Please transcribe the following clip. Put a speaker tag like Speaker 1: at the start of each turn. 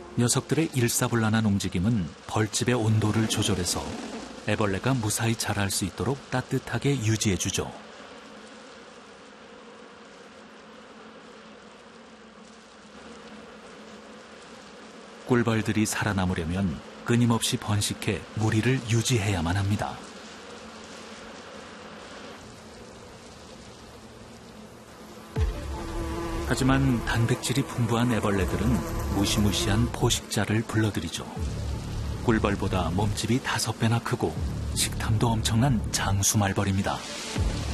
Speaker 1: 녀석들의 일사불란한 움직임은 벌집의 온도를 조절해서 애벌레가 무사히 자랄 수 있도록 따뜻하게 유지해주죠. 꿀벌들이 살아남으려면 끊임없이 번식해 무리를 유지해야만 합니다. 하지만 단백질이 풍부한 애벌레들은 무시무시한 포식자를 불러들이죠. 꿀벌보다 몸집이 5배나 크고 식탐도 엄청난 장수말벌입니다.